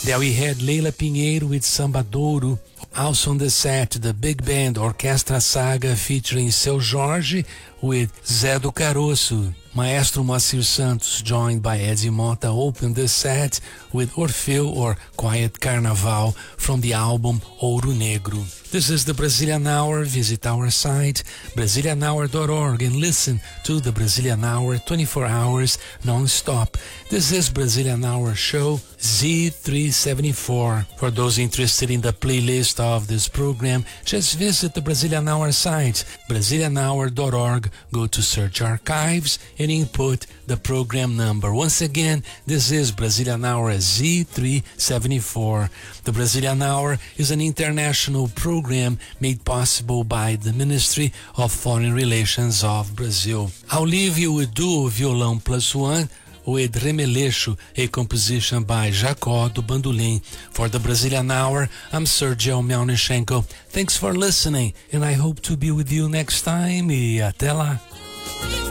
There we had Leila Pinheiro with Samba Douro. Also on the set, the big band Orquestra Saga featuring Seu Jorge with Zé do Caroço. Maestro Moacir Santos, joined by Eddie Mota, opened the set with Orfeu or Quiet Carnaval from the album Ouro Negro. This is the Brazilian Hour. Visit our site, BrazilianHour.org, and listen to the Brazilian Hour 24 hours non-stop. This is Brazilian Hour show Z374. For those interested in the playlist of this program, just visit the Brazilian Hour site, BrazilianHour.org. Go to Search Archives and input the program number. Once again, this is Brazilian Hour Z374. The Brazilian Hour is an international program made possible by the Ministry of Foreign Relations of Brazil. I'll leave you with Duo Violão Plus One with Remeleixo, a composition by Jacó do Bandolim. For the Brazilian Hour, I'm Sergio Melnichenko. Thanks for listening, and I hope to be with you next time. E até lá.